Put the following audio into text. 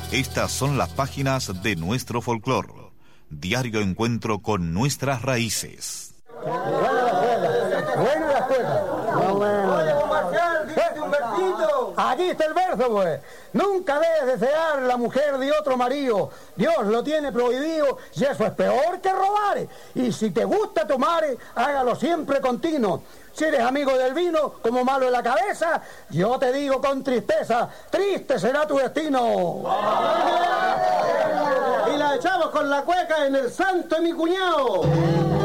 Estas son las páginas de nuestro folclore. Diario encuentro con nuestras raíces. Buena la cuerda. Oye, Marcial, dígate un versito. Aquí está el verso, pues. Nunca debes desear la mujer de otro marido. Dios lo tiene prohibido y eso es peor que robar. Y si te gusta tomar, hágalo siempre continuo. Si eres amigo del vino, como malo en la cabeza, yo te digo con tristeza, triste será tu destino. Y la echamos con la cueca en el santo de mi cuñado.